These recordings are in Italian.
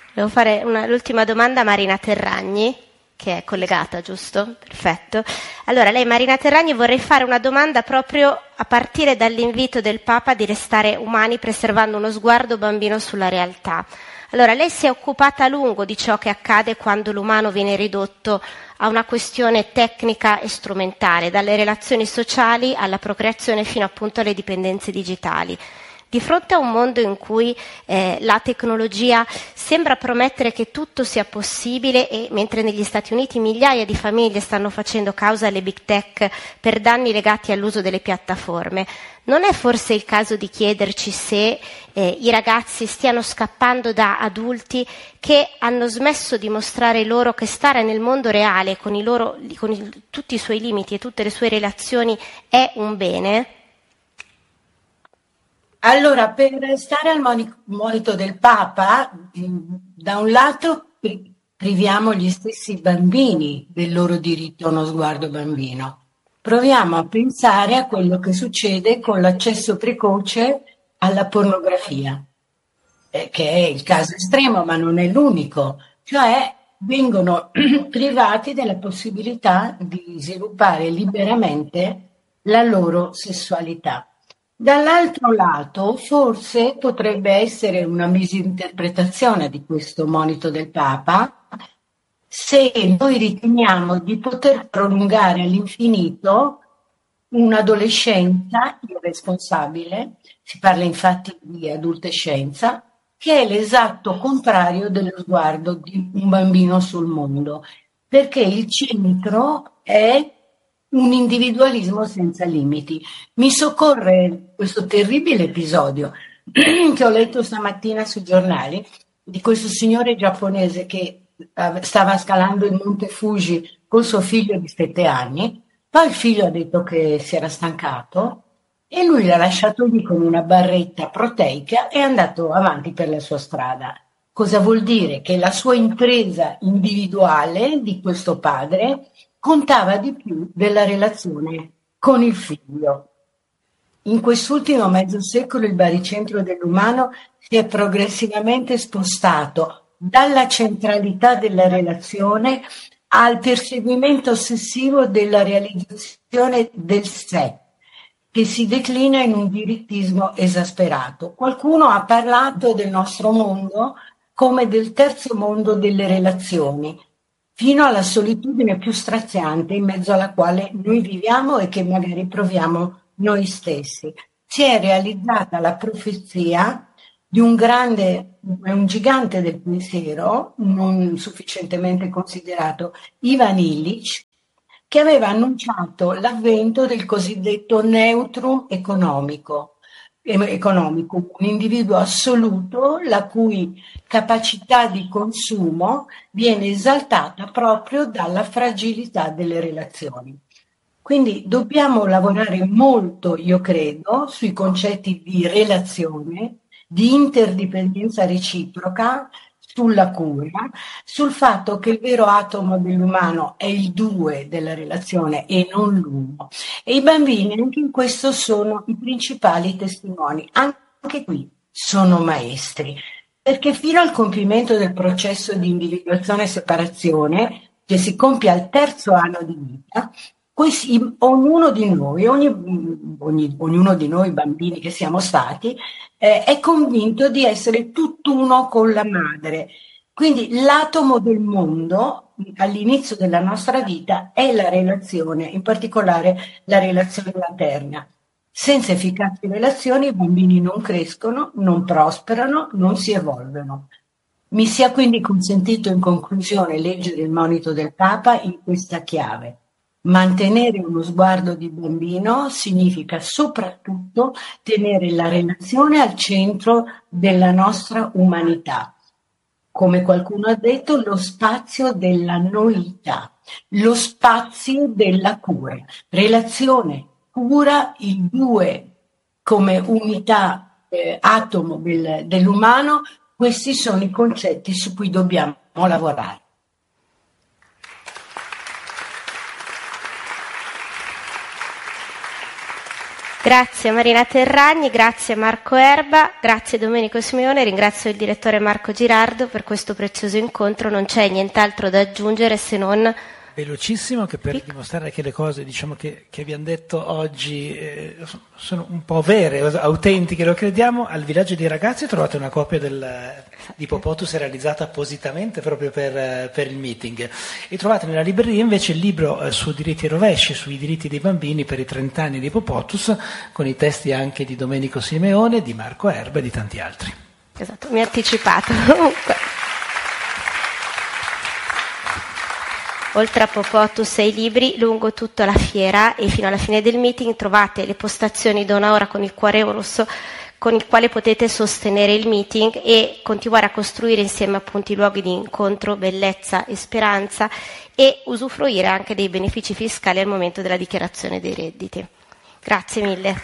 Devo fare l'ultima domanda a Marina Terragni, che è collegata, giusto? Perfetto. Allora, lei Marina Terragni, vorrei fare una domanda proprio a partire dall'invito del Papa di restare umani preservando uno sguardo bambino sulla realtà. Allora, lei si è occupata a lungo di ciò che accade quando l'umano viene ridotto a una questione tecnica e strumentale, dalle relazioni sociali alla procreazione fino appunto alle dipendenze digitali. Di fronte a un mondo in cui la tecnologia sembra promettere che tutto sia possibile, e mentre negli Stati Uniti migliaia di famiglie stanno facendo causa alle big tech per danni legati all'uso delle piattaforme, non è forse il caso di chiederci se i ragazzi stiano scappando da adulti che hanno smesso di mostrare loro che stare nel mondo reale con tutti i suoi limiti e tutte le sue relazioni è un bene? Allora, per stare al monito del Papa, da un lato priviamo gli stessi bambini del loro diritto a uno sguardo bambino. Proviamo a pensare a quello che succede con l'accesso precoce alla pornografia, che è il caso estremo, ma non è l'unico. Cioè, vengono privati della possibilità di sviluppare liberamente la loro sessualità. Dall'altro lato, forse potrebbe essere una misinterpretazione di questo monito del Papa se noi riteniamo di poter prolungare all'infinito un'adolescenza irresponsabile, si parla infatti di adultescenza, che è l'esatto contrario dello sguardo di un bambino sul mondo, perché il centro è un individualismo senza limiti. Mi soccorre questo terribile episodio che ho letto stamattina sui giornali di questo signore giapponese che stava scalando il Monte Fuji con suo figlio di 7 anni, poi il figlio ha detto che si era stancato e lui l'ha lasciato lì con una barretta proteica e è andato avanti per la sua strada. Cosa vuol dire? Che la sua impresa individuale di questo padre contava di più della relazione con il figlio. In quest'ultimo mezzo secolo il baricentro dell'umano si è progressivamente spostato dalla centralità della relazione al perseguimento ossessivo della realizzazione del sé, che si declina in un dirittismo esasperato. Qualcuno ha parlato del nostro mondo come del terzo mondo delle relazioni, fino alla solitudine più straziante in mezzo alla quale noi viviamo e che magari proviamo noi stessi. Si è realizzata la profezia di un gigante del pensiero, non sufficientemente considerato, Ivan Illich, che aveva annunciato l'avvento del cosiddetto neutrum economico, un individuo assoluto la cui capacità di consumo viene esaltata proprio dalla fragilità delle relazioni. Quindi dobbiamo lavorare molto, io credo, sui concetti di relazione, di interdipendenza reciproca, sulla cura, sul fatto che il vero atomo dell'umano è il 2 della relazione e non l'1. E i bambini anche in questo sono i principali testimoni, anche qui sono maestri, perché fino al compimento del processo di individuazione e separazione, che si compie al 3° anno di vita, ognuno di noi, ognuno di noi bambini che siamo stati, è convinto di essere tutt'uno con la madre. Quindi l'atomo del mondo all'inizio della nostra vita è la relazione, in particolare la relazione materna. Senza efficaci relazioni i bambini non crescono, non prosperano, non si evolvono. Mi sia quindi consentito in conclusione leggere il monito del Papa in questa chiave. Mantenere uno sguardo di bambino significa soprattutto tenere la relazione al centro della nostra umanità. Come qualcuno ha detto, lo spazio della noità, lo spazio della cura. Relazione, cura, il 2 come unità atomo dell'umano, questi sono i concetti su cui dobbiamo lavorare. Grazie Marina Terragni, grazie Marco Erba, grazie Domenico Simeone, ringrazio il direttore Marco Girardo per questo prezioso incontro, non c'è nient'altro da aggiungere se non... Velocissimo, che per dimostrare che le cose, diciamo, che abbiamo detto oggi sono un po' vere, autentiche, lo crediamo. Al Villaggio dei Ragazzi trovate una copia di Popotus realizzata appositamente proprio per il meeting, e trovate nella libreria invece il libro su diritti e rovesci, sui diritti dei bambini per i 30 anni di Popotus, con i testi anche di Domenico Simeone, di Marco Erba e di tanti altri. Esatto, mi ha anticipato comunque. Oltre a Popotus e i libri, lungo tutta la fiera e fino alla fine del meeting trovate le postazioni Dona Ora con il cuore rosso, con il quale potete sostenere il meeting e continuare a costruire insieme appunto i luoghi di incontro, bellezza e speranza, e usufruire anche dei benefici fiscali al momento della dichiarazione dei redditi. Grazie mille.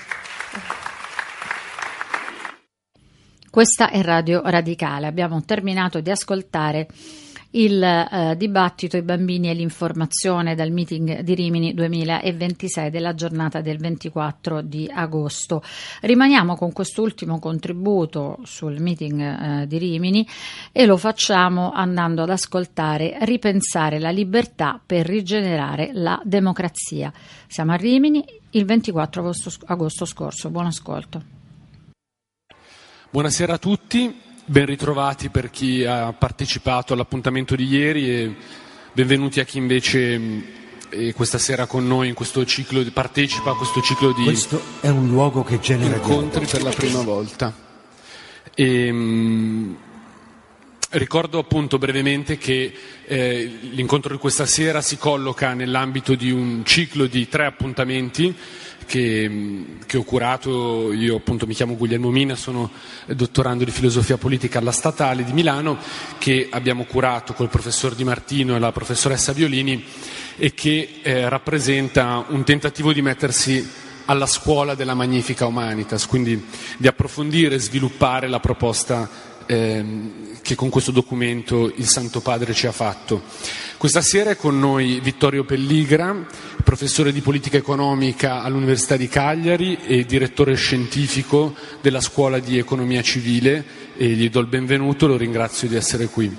Questa è Radio Radicale. Abbiamo terminato di ascoltare il dibattito I bambini e l'informazione dal meeting di Rimini 2026 della giornata del 24 di agosto. Rimaniamo con quest'ultimo contributo sul meeting di Rimini e lo facciamo andando ad ascoltare Ripensare la libertà per rigenerare la democrazia. Siamo a Rimini il 24 agosto scorso. Buon ascolto. Buonasera a tutti. Ben ritrovati per chi ha partecipato all'appuntamento di ieri e benvenuti a chi invece questa sera con noi in questo ciclo partecipa a questo ciclo di Questo è un luogo che genera incontri per la prima volta. Ricordo appunto brevemente che l'incontro di questa sera si colloca nell'ambito di un ciclo di 3 appuntamenti che ho curato. Io appunto mi chiamo Guglielmo Mina, sono dottorando di filosofia politica alla Statale di Milano, che abbiamo curato col professor Di Martino e la professoressa Violini, e che rappresenta un tentativo di mettersi alla scuola della Magnifica Humanitas, quindi di approfondire e sviluppare la proposta che con questo documento il Santo Padre ci ha fatto. Questa sera è con noi Vittorio Pelligra, professore di politica economica all'Università di Cagliari e direttore scientifico della Scuola di Economia Civile, e gli do il benvenuto, lo ringrazio di essere qui.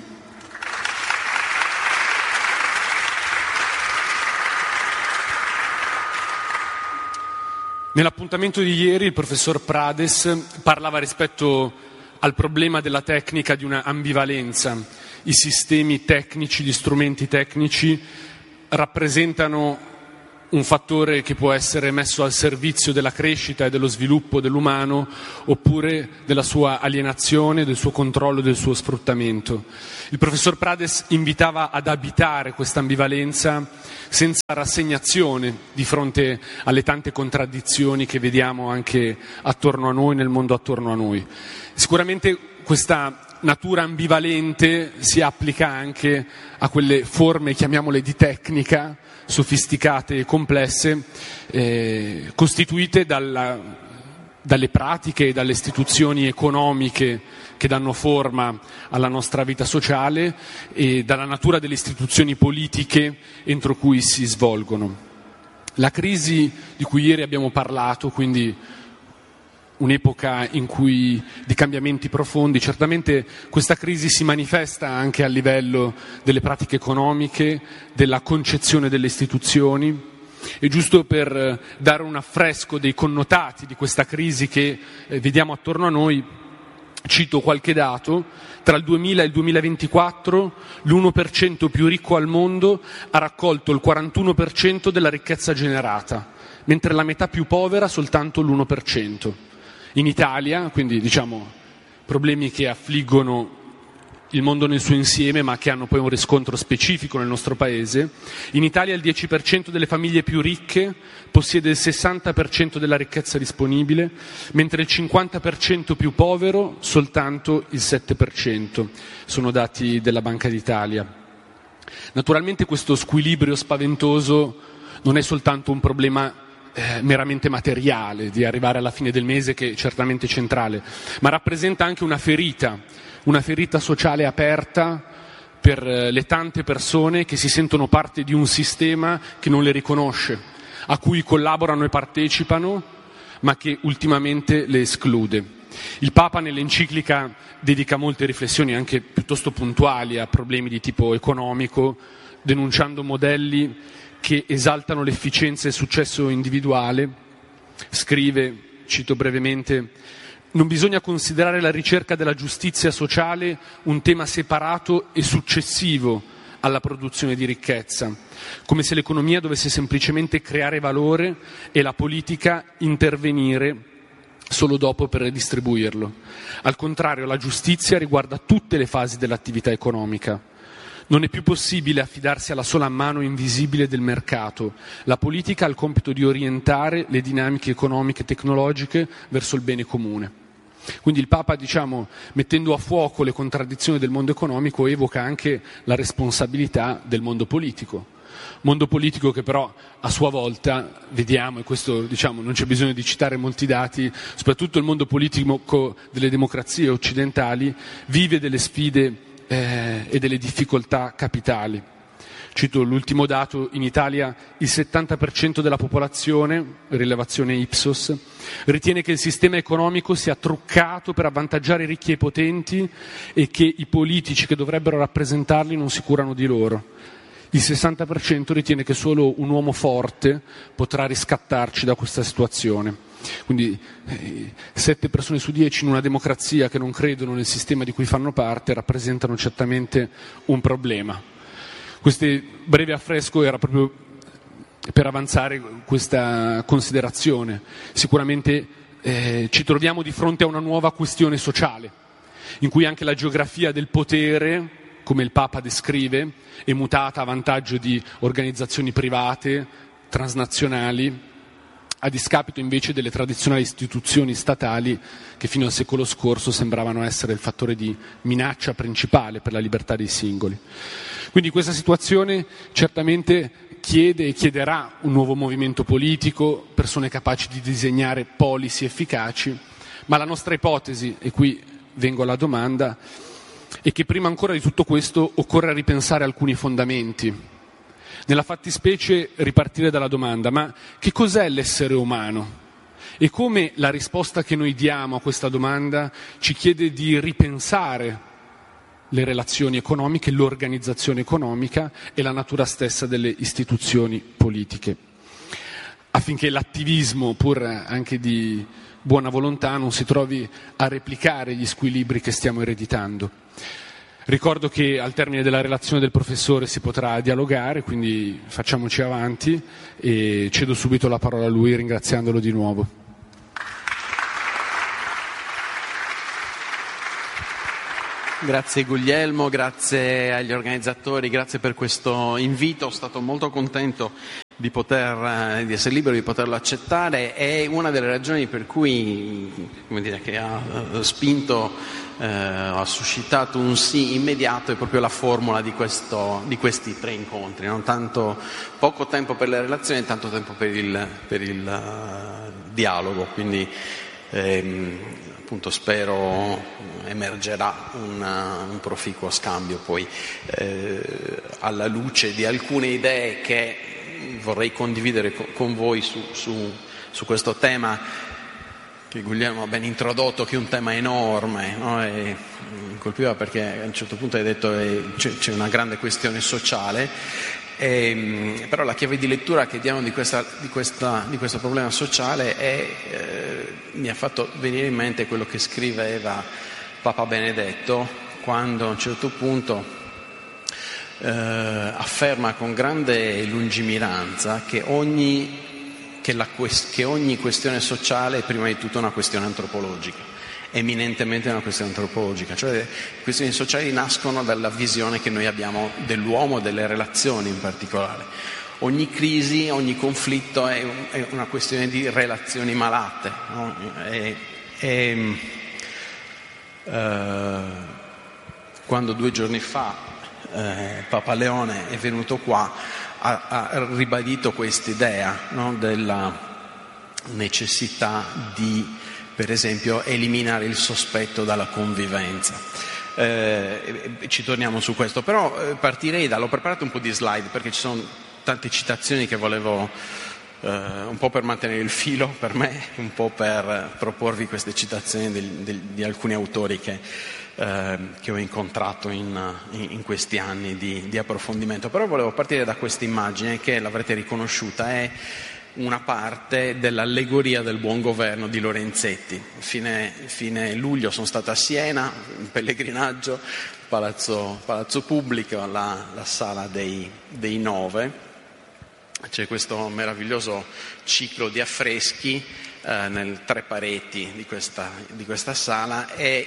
Nell'appuntamento di ieri il professor Prades parlava rispetto al problema della tecnica di una ambivalenza. I sistemi tecnici, gli strumenti tecnici rappresentano un fattore che può essere messo al servizio della crescita e dello sviluppo dell'umano, oppure della sua alienazione, del suo controllo, del suo sfruttamento. Il professor Prades invitava ad abitare questa ambivalenza senza rassegnazione di fronte alle tante contraddizioni che vediamo anche attorno a noi, nel mondo attorno a noi. Sicuramente questa natura ambivalente si applica anche a quelle forme, chiamiamole di tecnica, sofisticate e complesse, costituite dalle pratiche e dalle istituzioni economiche che danno forma alla nostra vita sociale e dalla natura delle istituzioni politiche entro cui si svolgono. La crisi di cui ieri abbiamo parlato, quindi un'epoca di cambiamenti profondi, certamente questa crisi si manifesta anche a livello delle pratiche economiche, della concezione delle istituzioni. E giusto per dare un affresco dei connotati di questa crisi che vediamo attorno a noi, cito qualche dato: tra il 2000 e il 2024 l'1% più ricco al mondo ha raccolto il 41% della ricchezza generata, mentre la metà più povera soltanto l'1%. In Italia, quindi diciamo problemi che affliggono il mondo nel suo insieme, ma che hanno poi un riscontro specifico nel nostro paese, in Italia il 10% delle famiglie più ricche possiede il 60% della ricchezza disponibile, mentre il 50% più povero soltanto il 7%. Sono dati della Banca d'Italia. Naturalmente questo squilibrio spaventoso non è soltanto un problema meramente materiale, di arrivare alla fine del mese, che è certamente centrale, ma rappresenta anche una ferita sociale aperta per le tante persone che si sentono parte di un sistema che non le riconosce, a cui collaborano e partecipano, ma che ultimamente le esclude. Il Papa nell'enciclica dedica molte riflessioni anche piuttosto puntuali a problemi di tipo economico, denunciando modelli che esaltano l'efficienza e il successo individuale. Scrive, cito brevemente: non bisogna considerare la ricerca della giustizia sociale un tema separato e successivo alla produzione di ricchezza, come se l'economia dovesse semplicemente creare valore e la politica intervenire solo dopo per redistribuirlo. Al contrario, la giustizia riguarda tutte le fasi dell'attività economica. Non è più possibile affidarsi alla sola mano invisibile del mercato. La politica ha il compito di orientare le dinamiche economiche e tecnologiche verso il bene comune. Quindi il Papa, mettendo a fuoco le contraddizioni del mondo economico, evoca anche la responsabilità del mondo politico. Mondo politico che però a sua volta, vediamo, e questo non c'è bisogno di citare molti dati, soprattutto il mondo politico delle democrazie occidentali vive delle sfide e delle difficoltà capitali. Cito l'ultimo dato: in Italia il 70% della popolazione, rilevazione Ipsos, ritiene che il sistema economico sia truccato per avvantaggiare i ricchi e i potenti e che i politici che dovrebbero rappresentarli non si curano di loro. Il 60% ritiene che solo un uomo forte potrà riscattarci da questa situazione. Quindi 7 persone su 10 in una democrazia che non credono nel sistema di cui fanno parte rappresentano certamente un problema. Questo breve affresco era proprio per avanzare questa considerazione. Sicuramente ci troviamo di fronte a una nuova questione sociale, in cui anche la geografia del potere, come il Papa descrive, è mutata a vantaggio di organizzazioni private, transnazionali, a discapito invece delle tradizionali istituzioni statali che fino al secolo scorso sembravano essere il fattore di minaccia principale per la libertà dei singoli. Quindi questa situazione certamente chiede e chiederà un nuovo movimento politico, persone capaci di disegnare policy efficaci, ma la nostra ipotesi, e qui vengo alla domanda, è che prima ancora di tutto questo occorre ripensare alcuni fondamenti. Nella fattispecie ripartire dalla domanda: ma che cos'è l'essere umano? E come la risposta che noi diamo a questa domanda ci chiede di ripensare le relazioni economiche, l'organizzazione economica e la natura stessa delle istituzioni politiche, affinché l'attivismo, pur anche di buona volontà, non si trovi a replicare gli squilibri che stiamo ereditando. Ricordo che al termine della relazione del professore si potrà dialogare, quindi facciamoci avanti e cedo subito la parola a lui ringraziandolo di nuovo. Grazie Guglielmo, grazie agli organizzatori, grazie per questo invito, sono stato molto contento di essere libero di poterlo accettare. È una delle ragioni per cui, che ha spinto, ha suscitato un sì immediato, è proprio la formula di questi 3 incontri, non tanto poco tempo per le relazioni, tanto tempo per il dialogo, quindi appunto spero emergerà un proficuo scambio poi alla luce di alcune idee che vorrei condividere con voi su questo tema che Guglielmo ha ben introdotto, che è un tema enorme, no? E mi colpiva perché a un certo punto hai detto c'è una grande questione sociale, però la chiave di lettura che diamo di questo problema sociale mi ha fatto venire in mente quello che scriveva Papa Benedetto quando a un certo punto afferma con grande lungimiranza che ogni questione sociale è prima di tutto una questione antropologica, eminentemente una questione antropologica, cioè le questioni sociali nascono dalla visione che noi abbiamo dell'uomo, delle relazioni in particolare. Ogni crisi, ogni conflitto è una questione di relazioni malate, no? Quando 2 giorni fa Papa Leone è venuto qua ha ribadito quest'idea, no? Della necessità di, per esempio, eliminare il sospetto dalla convivenza. Ci torniamo su questo, però partirei l'ho preparato un po' di slide perché ci sono tante citazioni che volevo un po' per mantenere il filo per me, un po' per proporvi queste citazioni di alcuni autori che ho incontrato in questi anni di approfondimento. Però volevo partire da questa immagine che l'avrete riconosciuta, è una parte dell'allegoria del buon governo di Lorenzetti. Fine luglio sono stato a Siena, in pellegrinaggio, palazzo pubblico, la sala dei 9. C'è questo meraviglioso ciclo di affreschi nelle 3 pareti di questa sala, e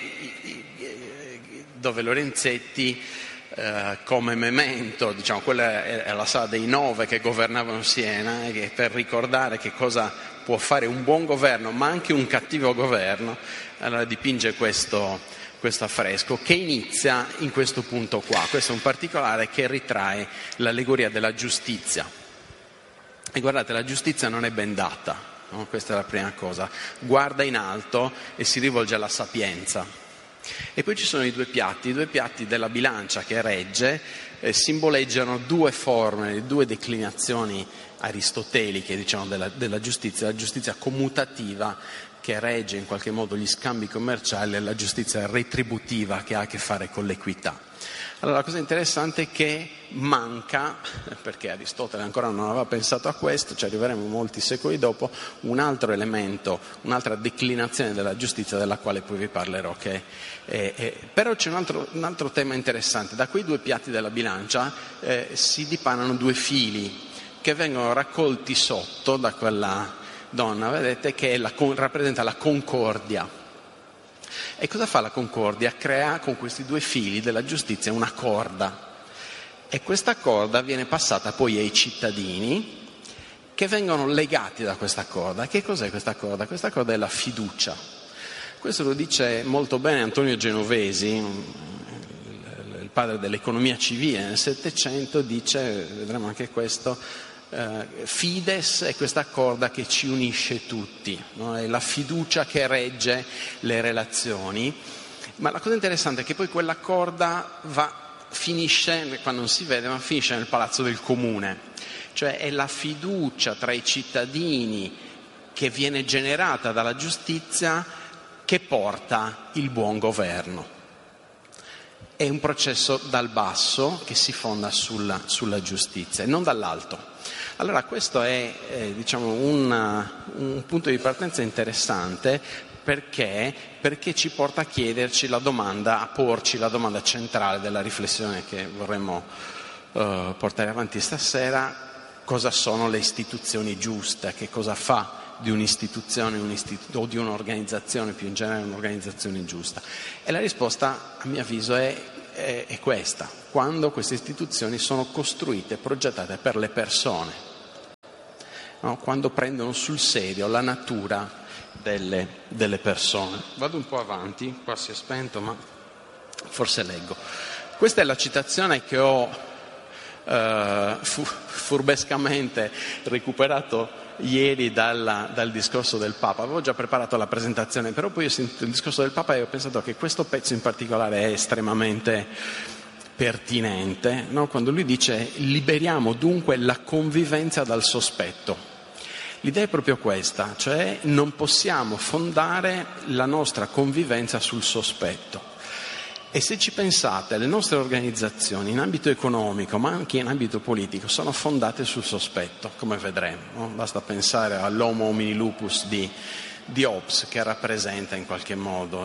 dove Lorenzetti, come memento, diciamo, quella è la sala dei 9 che governavano Siena, e che per ricordare che cosa può fare un buon governo ma anche un cattivo governo, allora dipinge questo affresco che inizia in questo punto qua. Questo è un particolare che ritrae l'allegoria della giustizia. E guardate, la giustizia non è bendata, no? Questa è la prima cosa. Guarda in alto e si rivolge alla sapienza. E poi ci sono i due piatti della bilancia che regge, simboleggiano 2 forme, 2 declinazioni aristoteliche, diciamo, della giustizia: la giustizia commutativa, che regge in qualche modo gli scambi commerciali, e la giustizia retributiva, che ha a che fare con l'equità. Allora, la cosa interessante è che manca, perché Aristotele ancora non aveva pensato a questo, ci arriveremo molti secoli dopo, un altro elemento, un'altra declinazione della giustizia, della quale poi vi parlerò. Però c'è un altro tema interessante. Da quei 2 piatti della bilancia si dipanano 2 fili che vengono raccolti sotto da quella donna, vedete, che rappresenta la concordia. E cosa fa la concordia? Crea con questi 2 fili della giustizia una corda, e questa corda viene passata poi ai cittadini, che vengono legati da questa corda. Che cos'è questa corda? Questa corda è la fiducia. Questo lo dice molto bene Antonio Genovesi, il padre dell'economia civile nel Settecento. Dice, vedremo anche questo, Fides è questa corda che ci unisce tutti, no? È la fiducia che regge le relazioni. Ma la cosa interessante è che poi quella corda finisce, qua non si vede, ma finisce nel palazzo del comune. Cioè è la fiducia tra i cittadini che viene generata dalla giustizia che porta il buon governo. È un processo dal basso che si fonda sulla giustizia e non dall'alto. Allora questo è diciamo un punto di partenza interessante, perché ci porta a chiederci a porci la domanda centrale della riflessione che vorremmo portare avanti stasera: cosa sono le istituzioni giuste? Che cosa fa di un'istituzione o di un'organizzazione, più in generale un'organizzazione giusta? E la risposta, a mio avviso, è questa: quando queste istituzioni sono costruite, progettate per le persone, no? Quando prendono sul serio la natura delle persone. Vado un po' avanti, qua si è spento, ma forse leggo. Questa è la citazione che ho furbescamente recuperato ieri dal discorso del Papa. Avevo già preparato la presentazione, però poi ho sentito il discorso del Papa e ho pensato che questo pezzo in particolare è estremamente pertinente, no? Quando lui dice: liberiamo dunque la convivenza dal sospetto. L'idea è proprio questa, cioè non possiamo fondare la nostra convivenza sul sospetto. E se ci pensate, le nostre organizzazioni in ambito economico, ma anche in ambito politico, sono fondate sul sospetto, come vedremo, no? Basta pensare all'Homo homini lupus di Hobbes, che rappresenta in qualche modo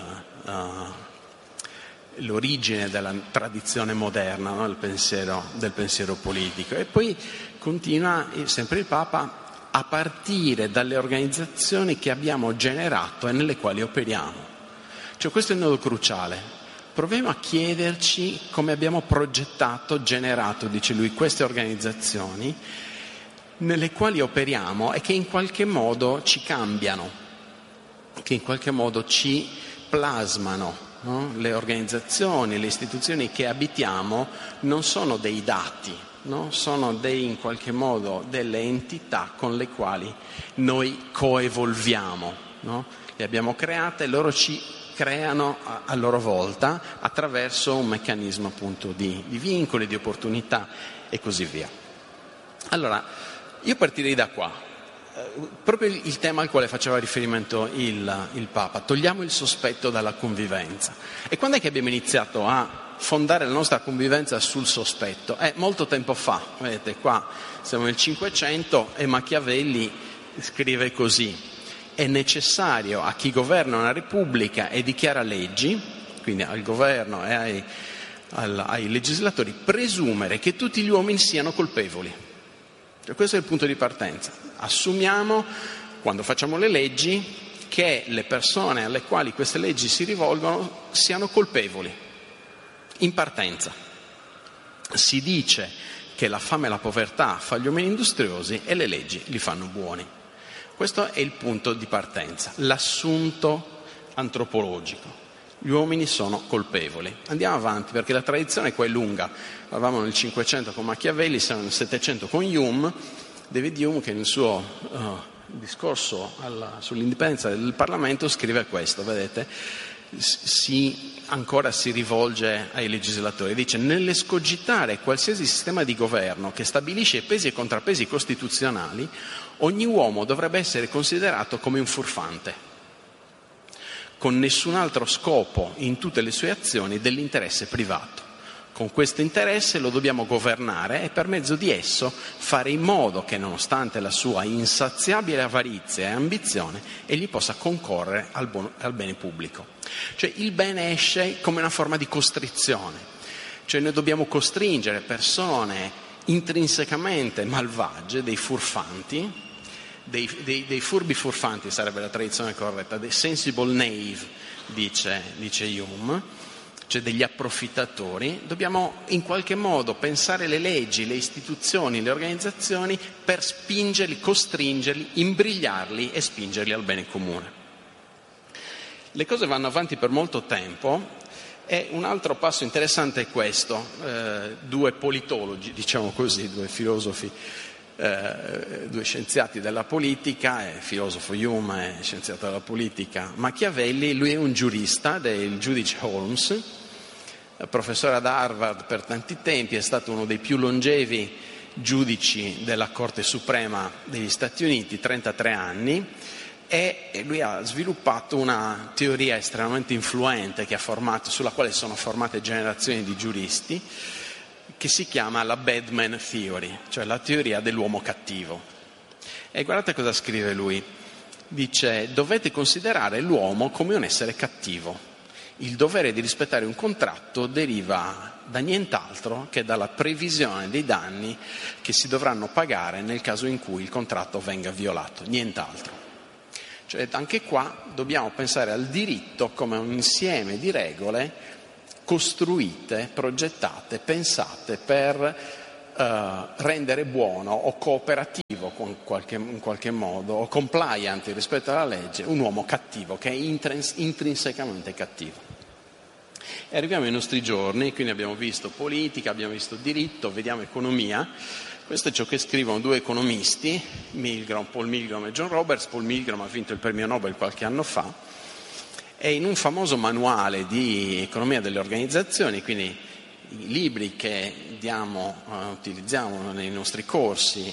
l'origine della tradizione moderna, no? del pensiero politico. E poi continua sempre il Papa: a partire dalle organizzazioni che abbiamo generato e nelle quali operiamo. Cioè questo è il nodo cruciale. Proviamo a chiederci come abbiamo progettato, generato, dice lui, queste organizzazioni nelle quali operiamo e che in qualche modo ci cambiano, che in qualche modo ci plasmano, no? Le organizzazioni, le istituzioni che abitiamo non sono dei dati, no? Sono in qualche modo delle entità con le quali noi coevolviamo, no? Le abbiamo create e loro ci creano a loro volta attraverso un meccanismo appunto di vincoli, di opportunità e così via. Allora, io partirei da qua, proprio il tema al quale faceva riferimento il Papa: togliamo il sospetto dalla convivenza. E quando è che abbiamo iniziato a fondare la nostra convivenza sul sospetto? Molto tempo fa, vedete qua siamo nel 500 e Machiavelli scrive così: è necessario a chi governa una repubblica e dichiara leggi, quindi al governo e ai legislatori, presumere che tutti gli uomini siano colpevoli. Cioè, questo è il punto di partenza. Assumiamo, quando facciamo le leggi, che le persone alle quali queste leggi si rivolgono siano colpevoli. In partenza si dice che la fame e la povertà fa gli uomini industriosi e le leggi li fanno buoni. Questo è il punto di partenza, l'assunto antropologico. Gli uomini sono colpevoli. Andiamo avanti, perché la tradizione qua è lunga. Eravamo nel 500 con Machiavelli, siamo nel 700 con Hume. David Hume, che nel suo discorso sull'indipendenza del Parlamento scrive questo, vedete? Ancora si rivolge ai legislatori, dice: nell'escogitare qualsiasi sistema di governo che stabilisce pesi e contrappesi costituzionali, ogni uomo dovrebbe essere considerato come un furfante, con nessun altro scopo in tutte le sue azioni dell'interesse privato. Con questo interesse lo dobbiamo governare e per mezzo di esso fare in modo che, nonostante la sua insaziabile avarizia e ambizione, egli possa concorrere al bene pubblico. Cioè il bene esce come una forma di costrizione, cioè noi dobbiamo costringere persone intrinsecamente malvagie, dei furfanti, dei furbi furfanti sarebbe la tradizione corretta, dei sensible knave, dice Hume, cioè degli approfittatori. Dobbiamo in qualche modo pensare le leggi, le istituzioni, le organizzazioni per spingerli, costringerli, imbrigliarli e spingerli al bene comune. Le cose vanno avanti per molto tempo e un altro passo interessante è questo. Due politologi, diciamo così, due filosofi, due scienziati della politica, filosofo Hume e scienziato della politica Machiavelli. Lui è un giurista, del giudice Holmes, professore ad Harvard per tanti tempi, è stato uno dei più longevi giudici della Corte Suprema degli Stati Uniti, 33 anni, e lui ha sviluppato una teoria estremamente influente sulla quale sono formate generazioni di giuristi, che si chiama la Bad Man Theory, cioè la teoria dell'uomo cattivo. E guardate cosa scrive lui. Dice: dovete considerare l'uomo come un essere cattivo. Il dovere di rispettare un contratto deriva da nient'altro che dalla previsione dei danni che si dovranno pagare nel caso in cui il contratto venga violato. Nient'altro. Cioè anche qua dobbiamo pensare al diritto come un insieme di regole costruite, progettate, pensate per rendere buono o cooperativo in qualche modo, o compliant rispetto alla legge, un uomo cattivo, che è intrinsecamente cattivo. E arriviamo ai nostri giorni, quindi abbiamo visto politica, abbiamo visto diritto, vediamo economia. Questo è ciò che scrivono due economisti, Paul Milgram e John Roberts. Paul Milgram ha vinto il premio Nobel qualche anno fa, e in un famoso manuale di economia delle organizzazioni, quindi i libri che utilizziamo nei nostri corsi,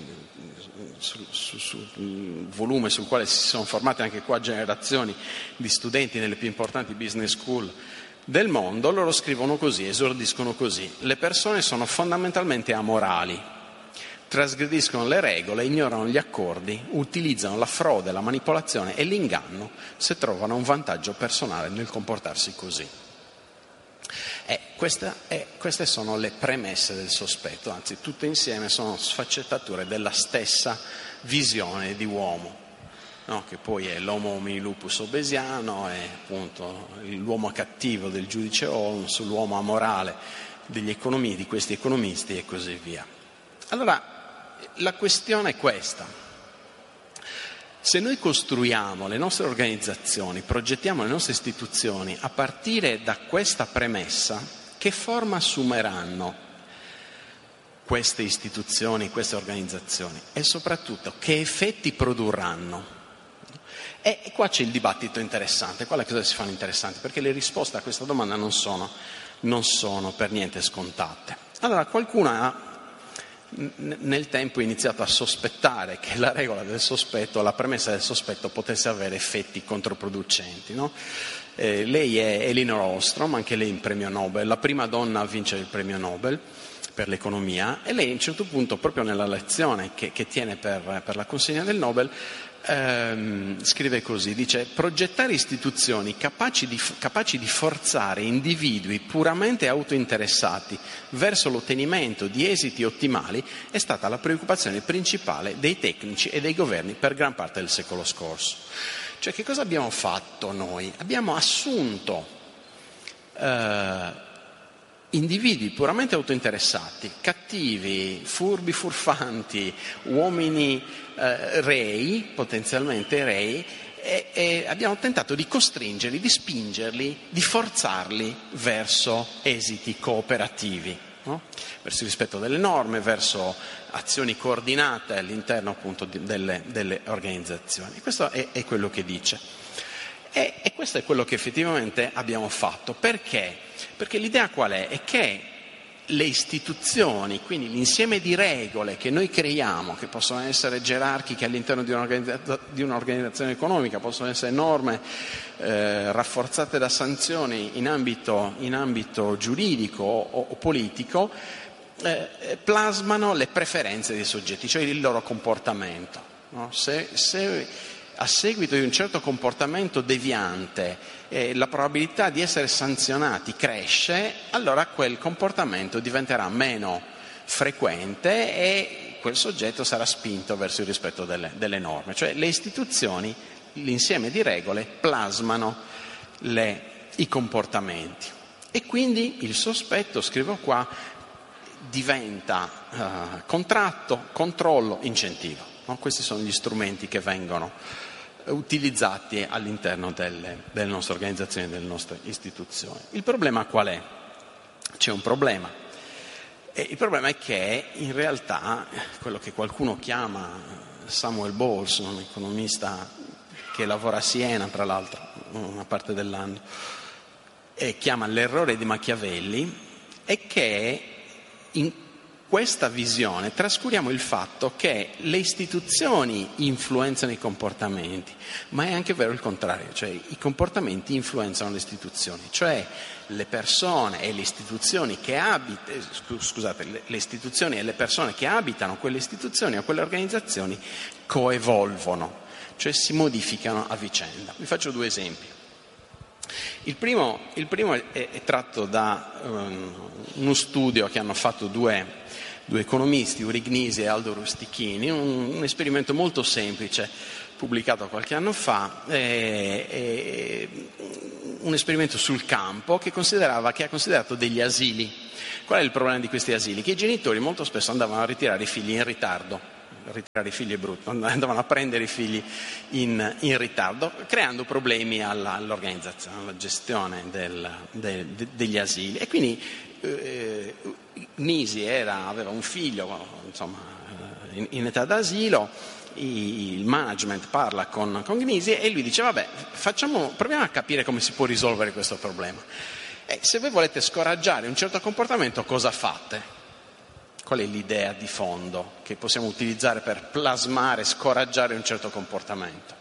sul volume sul quale si sono formate anche qua generazioni di studenti nelle più importanti business school del mondo, loro scrivono così, esordiscono così: le persone sono fondamentalmente amorali, trasgrediscono le regole, ignorano gli accordi, utilizzano la frode, la manipolazione e l'inganno se trovano un vantaggio personale nel comportarsi così. Queste sono le premesse del sospetto, anzi tutte insieme sono sfaccettature della stessa visione di uomo, no? Che poi è l'homo homini lupus obesiano, è appunto l'uomo cattivo del giudice Holmes, l'uomo amorale di questi economisti e così via. Allora, la questione è questa: se noi costruiamo le nostre organizzazioni, progettiamo le nostre istituzioni a partire da questa premessa, che forma assumeranno queste istituzioni, queste organizzazioni, e soprattutto che effetti produrranno? E qua c'è il dibattito interessante, qua le cose si fanno interessanti, perché le risposte a questa domanda non sono per niente scontate. Allora, qualcuno ha nel tempo ho iniziato a sospettare che la regola del sospetto, la premessa del sospetto potesse avere effetti controproducenti, no? Lei è Elinor Ostrom, anche lei un premio Nobel, la prima donna a vincere il premio Nobel per l'economia, e lei a un certo punto, proprio nella lezione che tiene per la consegna del Nobel, scrive così, dice: progettare istituzioni capaci di forzare individui puramente autointeressati verso l'ottenimento di esiti ottimali è stata la preoccupazione principale dei tecnici e dei governi per gran parte del secolo scorso. Cioè, che cosa abbiamo fatto noi? Abbiamo assunto individui puramente autointeressati, cattivi, furbi, furfanti, uomini rei, potenzialmente rei, e abbiamo tentato di costringerli, di spingerli, di forzarli verso esiti cooperativi, no? Verso il rispetto delle norme, verso azioni coordinate all'interno appunto delle organizzazioni. Questo è quello che dice. E questo è quello che effettivamente abbiamo fatto. Perché? Perché l'idea qual è? È che le istituzioni, quindi l'insieme di regole che noi creiamo, che possono essere gerarchiche all'interno di un'organizzazione economica, possono essere norme rafforzate da sanzioni in ambito giuridico o politico, plasmano le preferenze dei soggetti, cioè il loro comportamento, no? Se a seguito di un certo comportamento deviante la probabilità di essere sanzionati cresce, allora quel comportamento diventerà meno frequente e quel soggetto sarà spinto verso il rispetto delle norme. Cioè le istituzioni, l'insieme di regole, plasmano i comportamenti. E quindi il sospetto, scrivo qua, diventa contratto, controllo, incentivo. No? Questi sono gli strumenti che vengono utilizzati all'interno delle nostre organizzazioni, delle nostre istituzioni. Il problema qual è? C'è un problema. E il problema è che in realtà quello che qualcuno chiama, Samuel Bowles, un economista che lavora a Siena, tra l'altro, una parte dell'anno, e chiama l'errore di Machiavelli, è che in questa visione trascuriamo il fatto che le istituzioni influenzano i comportamenti, ma è anche vero il contrario, cioè i comportamenti influenzano le istituzioni, cioè le persone e le istituzioni che le istituzioni e le persone che abitano quelle istituzioni o quelle organizzazioni coevolvono, cioè si modificano a vicenda. Vi faccio due esempi. Il primo è tratto da uno studio che hanno fatto due economisti, Uri Gnisi e Aldo Rustichini, un esperimento molto semplice, pubblicato qualche anno fa, un esperimento sul campo che ha considerato degli asili. Qual è il problema di questi asili? Che i genitori molto spesso andavano a ritirare i figli in ritardo. Ritirare i figli è brutto, andavano a prendere i figli in ritardo, creando problemi all'organizzazione, alla gestione degli asili. E quindi Gnisi aveva un figlio, insomma, in età d'asilo. Il management parla con Gnisi e lui dice: vabbè, proviamo a capire come si può risolvere questo problema. E se voi volete scoraggiare un certo comportamento, cosa fate? Qual è l'idea di fondo che possiamo utilizzare per plasmare, scoraggiare un certo comportamento?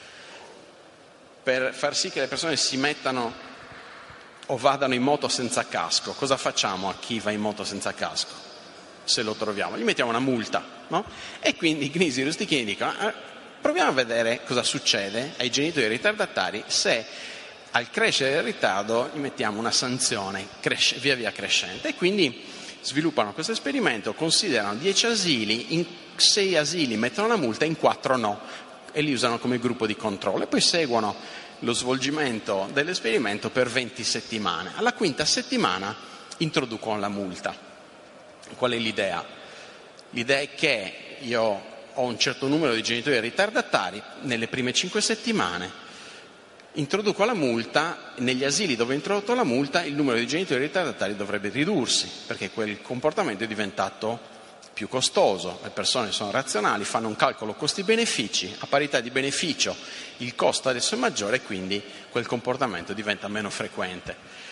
Per far sì che le persone si mettano o vadano in moto senza casco, cosa facciamo a chi va in moto senza casco? Se lo troviamo, gli mettiamo una multa, no? E quindi Gnisi e Rustichini dicono: proviamo a vedere cosa succede ai genitori ritardatari se al crescere del ritardo gli mettiamo una sanzione via via crescente. E quindi sviluppano questo esperimento, considerano 10 asili, in 6 asili mettono la multa, in 4 no, e li usano come gruppo di controllo e poi seguono lo svolgimento dell'esperimento per 20 settimane. Alla quinta settimana introducono la multa. Qual è l'idea? L'idea è che io ho un certo numero di genitori ritardatari, nelle prime 5 settimane introduco la multa, negli asili dove ho introdotto la multa il numero di genitori ritardatari dovrebbe ridursi, perché quel comportamento è diventato più costoso, le persone sono razionali, fanno un calcolo costi-benefici, a parità di beneficio il costo adesso è maggiore e quindi quel comportamento diventa meno frequente.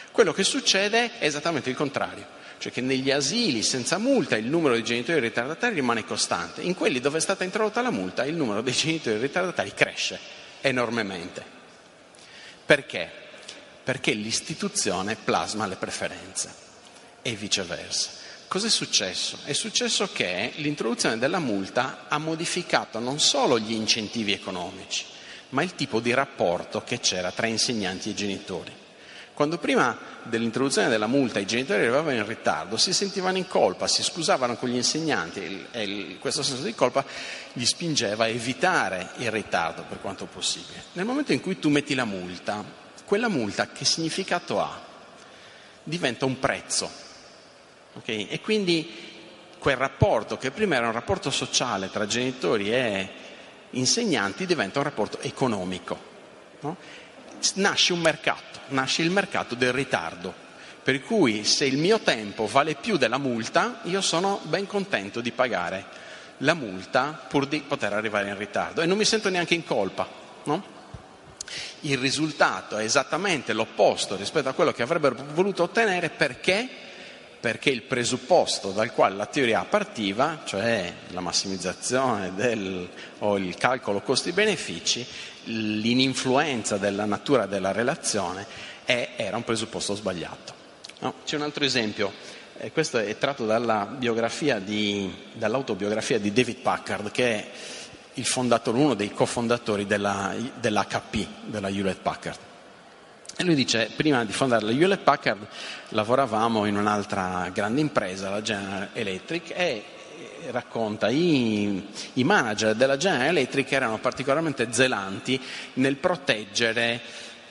Quello che succede è esattamente il contrario, cioè che negli asili senza multa il numero di genitori ritardatari rimane costante, in quelli dove è stata introdotta la multa il numero dei genitori ritardatari cresce enormemente. Perché? Perché l'istituzione plasma le preferenze e viceversa. Cos'è successo? È successo che l'introduzione della multa ha modificato non solo gli incentivi economici, ma il tipo di rapporto che c'era tra insegnanti e genitori. Quando prima dell'introduzione della multa i genitori arrivavano in ritardo, si sentivano in colpa, si scusavano con gli insegnanti e questo senso di colpa gli spingeva a evitare il ritardo per quanto possibile. Nel momento in cui tu metti la multa, quella multa che significato ha? Diventa un prezzo, okay? E quindi quel rapporto che prima era un rapporto sociale tra genitori e insegnanti diventa un rapporto economico, no? Nasce un mercato, nasce il mercato del ritardo, per cui se il mio tempo vale più della multa, io sono ben contento di pagare la multa pur di poter arrivare in ritardo e non mi sento neanche in colpa, no? Il risultato è esattamente l'opposto rispetto a quello che avrebbero voluto ottenere. Perché il presupposto dal quale la teoria partiva, cioè la massimizzazione o il calcolo costi-benefici, l'ininfluenza della natura della relazione era un presupposto sbagliato. No? C'è un altro esempio, questo è tratto dall'autobiografia di David Packard, che è uno dei cofondatori dell'HP, della Hewlett Packard. E lui dice, prima di fondare la Hewlett Packard lavoravamo in un'altra grande impresa, la General Electric, e racconta i manager della General Electric erano particolarmente zelanti nel proteggere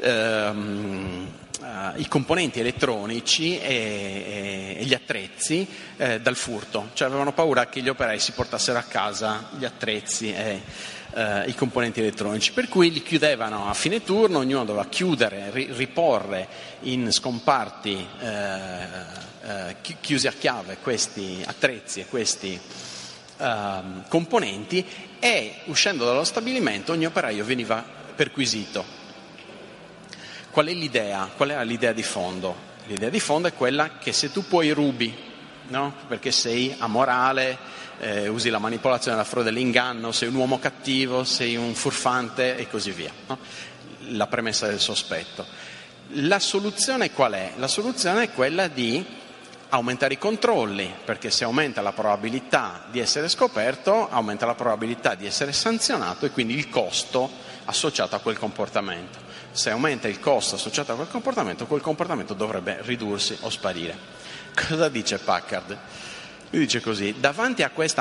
i componenti elettronici e gli attrezzi dal furto, cioè avevano paura che gli operai si portassero a casa gli attrezzi e i componenti elettronici, per cui li chiudevano a fine turno, ognuno doveva chiudere, riporre in scomparti chiusi a chiave questi attrezzi e questi componenti, e uscendo dallo stabilimento ogni operaio veniva perquisito. Qual è l'idea? Qual era l'idea di fondo? L'idea di fondo è quella che se tu puoi rubi, no? Perché sei amorale, usi la manipolazione, la frode, l'inganno, sei un uomo cattivo, sei un furfante e così via, no? La premessa del sospetto. La soluzione qual è? La soluzione è quella di aumentare i controlli, perché se aumenta la probabilità di essere scoperto, aumenta la probabilità di essere sanzionato e quindi il costo associato a quel comportamento. Se aumenta il costo associato a quel comportamento dovrebbe ridursi o sparire. Cosa dice Packard? Lui dice così: davanti a questa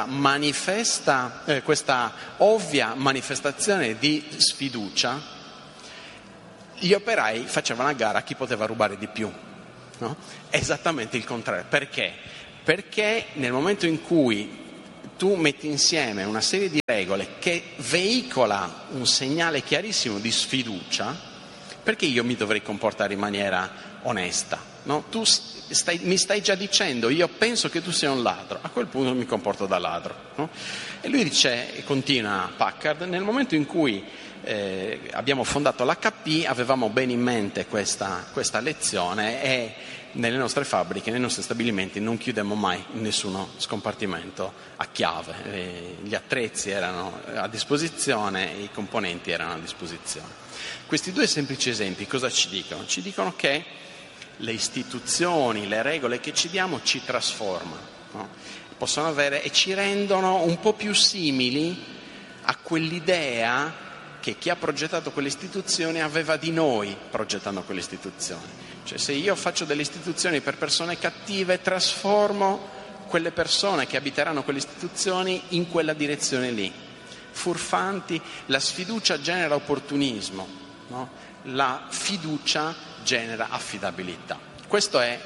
ovvia manifestazione di sfiducia, gli operai facevano a gara a chi poteva rubare di più, no? Esattamente il contrario. Perché? Perché nel momento in cui tu metti insieme una serie di regole che veicola un segnale chiarissimo di sfiducia, perché io mi dovrei comportare in maniera onesta? No? Tu mi stai già dicendo, io penso che tu sia un ladro, a quel punto mi comporto da ladro, no? E lui dice, e continua Packard, nel momento in cui abbiamo fondato l'HP avevamo bene in mente questa lezione e nelle nostre fabbriche, nei nostri stabilimenti non chiudemmo mai nessuno scompartimento a chiave, gli attrezzi erano a disposizione, i componenti erano a disposizione. Questi due semplici esempi cosa ci dicono? Ci dicono che le istituzioni, le regole che ci diamo ci trasformano, no? Possono avere e ci rendono un po' più simili a quell'idea che chi ha progettato quelle istituzioni aveva di noi progettando quelle istituzioni. Cioè, se io faccio delle istituzioni per persone cattive, trasformo quelle persone che abiteranno quelle istituzioni in quella direzione lì. Furfanti, la sfiducia genera opportunismo, no? La fiducia genera affidabilità. Questo è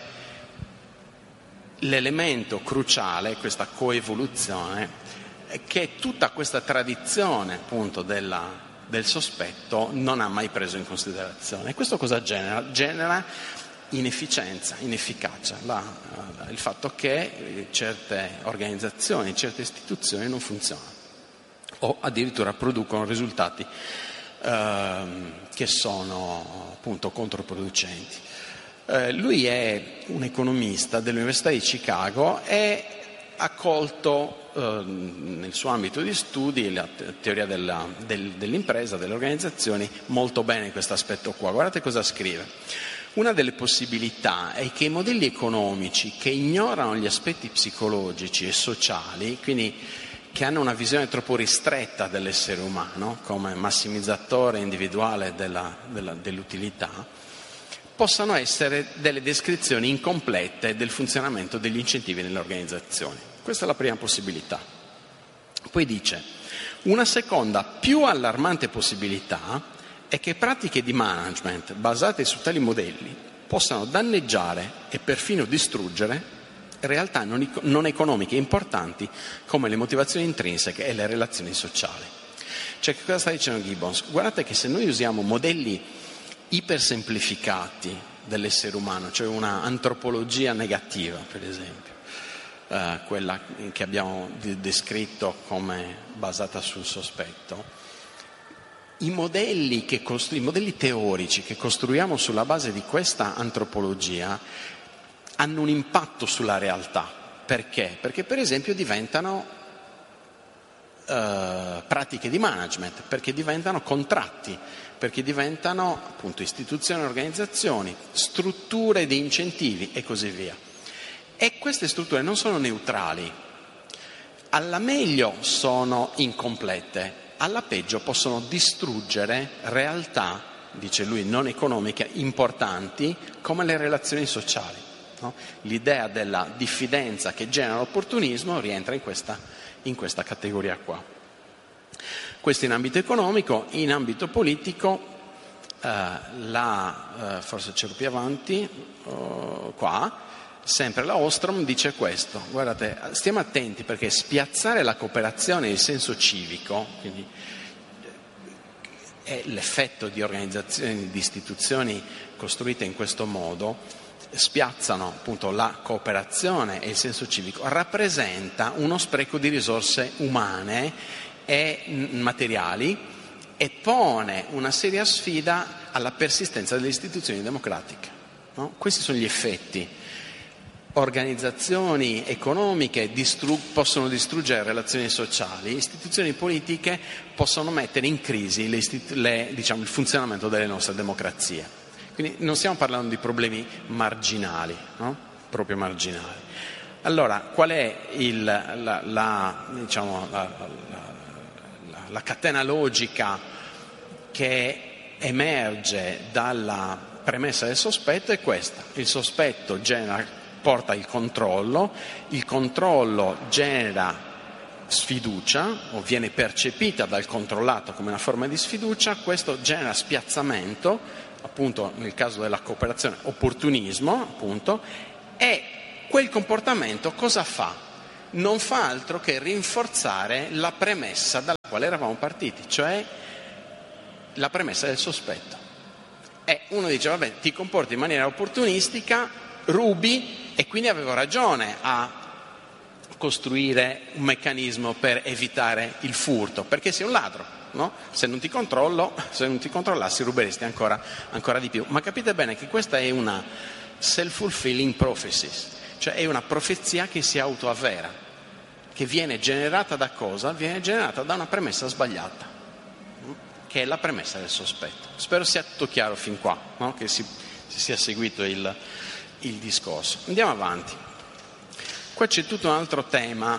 l'elemento cruciale, questa coevoluzione, che tutta questa tradizione appunto del sospetto non ha mai preso in considerazione. E questo cosa genera? Genera inefficienza, inefficacia, il fatto che certe organizzazioni, certe istituzioni non funzionano o addirittura producono risultati che sono appunto controproducenti. Lui è un economista dell'Università di Chicago e ha colto nel suo ambito di studi la teoria dell'impresa, delle organizzazioni, molto bene questo aspetto qua. Guardate cosa scrive. Una delle possibilità è che i modelli economici che ignorano gli aspetti psicologici e sociali, quindi che hanno una visione troppo ristretta dell'essere umano come massimizzatore individuale dell'utilità, possano essere delle descrizioni incomplete del funzionamento degli incentivi nelle organizzazioni. Questa è la prima possibilità. Poi dice, una seconda più allarmante possibilità è che pratiche di management basate su tali modelli possano danneggiare e perfino distruggere realtà non economiche importanti come le motivazioni intrinseche e le relazioni sociali. Cioè, che cosa sta dicendo Gibbons? Guardate che se noi usiamo modelli ipersemplificati dell'essere umano, cioè una antropologia negativa, per esempio, quella che abbiamo descritto come basata sul sospetto, i modelli teorici che costruiamo sulla base di questa antropologia hanno un impatto sulla realtà. Perché? Perché per esempio diventano pratiche di management, perché diventano contratti, perché diventano appunto istituzioni, organizzazioni, strutture di incentivi e così via. E queste strutture non sono neutrali, alla meglio sono incomplete, alla peggio possono distruggere realtà, dice lui, non economiche importanti come le relazioni sociali. No? L'idea della diffidenza che genera l'opportunismo rientra in questa categoria qua. Questo in ambito economico. In ambito politico, forse c'ero più avanti, qua, sempre la Ostrom dice questo: guardate, stiamo attenti perché spiazzare la cooperazione e il senso civico, quindi è l'effetto di organizzazioni, di istituzioni costruite in questo modo, spiazzano appunto la cooperazione e il senso civico, rappresenta uno spreco di risorse umane e materiali e pone una seria sfida alla persistenza delle istituzioni democratiche. No? Questi sono gli effetti. Organizzazioni economiche possono distruggere relazioni sociali, istituzioni politiche possono mettere in crisi il funzionamento delle nostre democrazie. Quindi non stiamo parlando di problemi marginali, no? Proprio marginali. Allora, qual è la catena logica che emerge dalla premessa del sospetto? È questa: il sospetto porta il controllo genera sfiducia o viene percepita dal controllato come una forma di sfiducia, questo genera spiazzamento, appunto nel caso della cooperazione opportunismo, appunto, e quel comportamento cosa fa? Non fa altro che rinforzare la premessa dalla quale eravamo partiti, cioè la premessa del sospetto. E uno dice, vabbè, ti comporti in maniera opportunistica, rubi, e quindi avevo ragione a costruire un meccanismo per evitare il furto, perché sei un ladro, no? Se non ti controllassi ruberesti ancora di più. Ma capite bene che questa è una self-fulfilling prophecy, cioè è una profezia che si autoavvera, che viene generata da cosa? Viene generata da una premessa sbagliata, che è la premessa del sospetto. Spero sia tutto chiaro fin qua, no? Che si sia seguito il discorso. Andiamo avanti. Qua c'è tutto un altro tema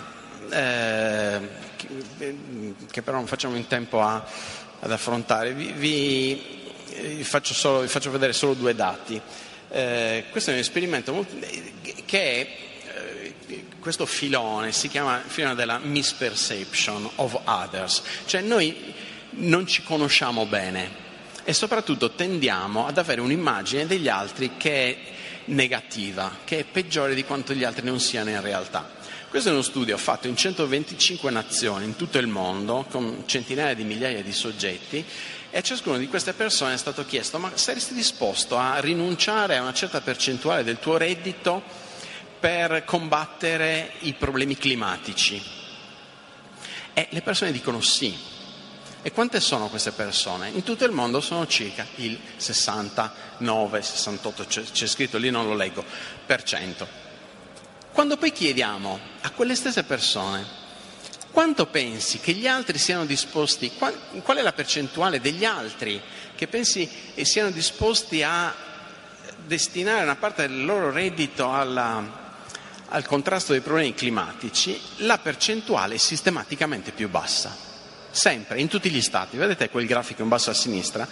che però non facciamo in tempo ad affrontare. Vi faccio vedere solo due dati. Questo è un esperimento che questo filone si chiama il filone della misperception of others, cioè noi non ci conosciamo bene e soprattutto tendiamo ad avere un'immagine degli altri che è negativa, che è peggiore di quanto gli altri non siano in realtà. Questo è uno studio fatto in 125 nazioni in tutto il mondo, con centinaia di migliaia di soggetti, e a ciascuna di queste persone è stato chiesto: ma saresti disposto a rinunciare a una certa percentuale del tuo reddito per combattere i problemi climatici? E le persone dicono sì. E quante sono queste persone? In tutto il mondo sono circa il 69, 68, c'è scritto lì, non lo leggo, %. Quando poi chiediamo a quelle stesse persone quanto pensi che gli altri siano disposti, qual è la percentuale degli altri che pensi siano disposti a destinare una parte del loro reddito al contrasto dei problemi climatici, la percentuale è sistematicamente più bassa. Sempre, in tutti gli stati. Vedete quel grafico in basso a sinistra?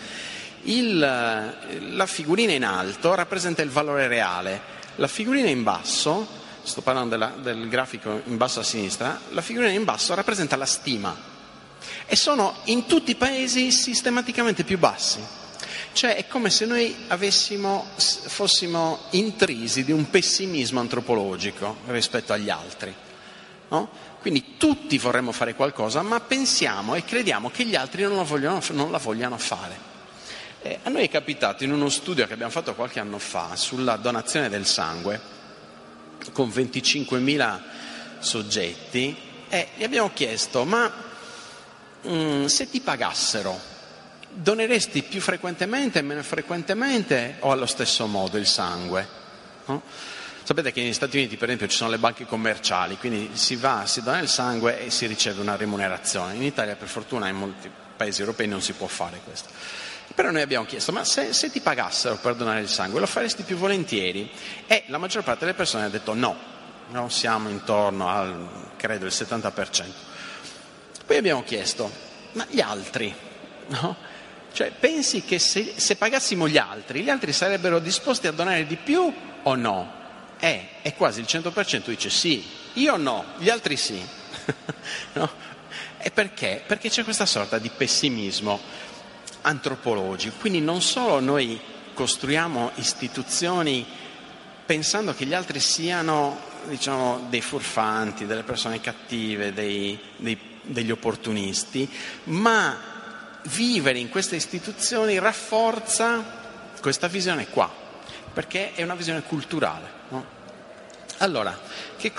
La figurina in alto rappresenta il valore reale. La figurina in basso, sto parlando del grafico in basso a sinistra, la figurina in basso rappresenta la stima. E sono in tutti i paesi sistematicamente più bassi. Cioè è come se noi fossimo intrisi di un pessimismo antropologico rispetto agli altri, no? Quindi tutti vorremmo fare qualcosa, ma pensiamo e crediamo che gli altri non la vogliano fare. A noi è capitato in uno studio che abbiamo fatto qualche anno fa sulla donazione del sangue, con 25.000 soggetti, e gli abbiamo chiesto: ma se ti pagassero, doneresti più frequentemente, meno frequentemente o allo stesso modo il sangue? No? Sapete che negli Stati Uniti, per esempio, ci sono le banche commerciali, quindi si dona il sangue e si riceve una remunerazione. In Italia, per fortuna, in molti paesi europei non si può fare questo. Però noi abbiamo chiesto: ma se ti pagassero per donare il sangue, lo faresti più volentieri? E la maggior parte delle persone ha detto no, siamo intorno al, credo, il 70%. Poi abbiamo chiesto: ma gli altri? No? Cioè, pensi che se pagassimo gli altri sarebbero disposti a donare di più o no? E quasi il 100% dice sì, io no, gli altri sì. No? E perché? Perché c'è questa sorta di pessimismo antropologico. Quindi non solo noi costruiamo istituzioni pensando che gli altri siano, diciamo, dei furfanti, delle persone cattive, degli opportunisti, ma vivere in queste istituzioni rafforza questa visione qua, perché è una visione culturale, no? Allora, che